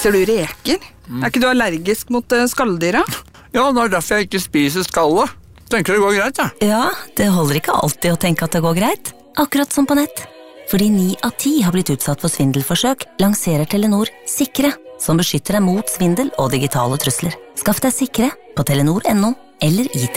Spiser du reker? Ikke du allergisk mot skalldyra? Ja, det derfor jeg ikke spiser skallet. Tenker det går greit, ja. Ja, det holder ikke alltid å tenke at det går greit. Akkurat som på nett. Fordi 9 av 10 har blitt utsatt for svindelforsøk, lanserer Telenor Sikre, som beskytter deg mot svindel og digitale trusler. Skaff deg Sikre på telenor.no eller i